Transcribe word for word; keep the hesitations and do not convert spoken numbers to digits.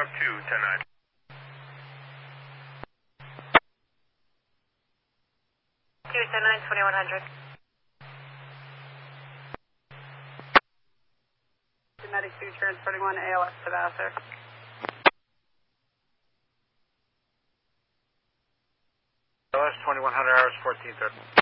up two, ten nine. two, ten nine, twenty-one hundred. Medic two, transporting one, A L S to Vassar. A L S twenty-one hundred hours, fourteen thirty.